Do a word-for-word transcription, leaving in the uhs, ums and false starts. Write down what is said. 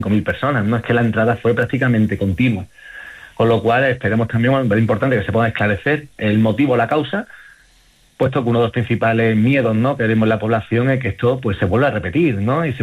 mil personas, ¿no? Es que la entrada fue prácticamente continua. Con lo cual esperemos también, bueno, es importante que se pueda esclarecer el motivo, la causa, puesto que uno de los principales miedos, ¿no?, que tenemos en la población es que esto pues se vuelva a repetir, ¿no? Y se